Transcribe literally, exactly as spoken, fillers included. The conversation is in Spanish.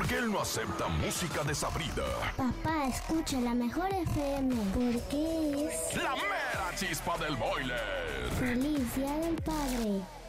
porque él no acepta música desabrida. Papá, escucha la mejor F M, porque es La mera chispa del boiler. Feliz Día del Padre.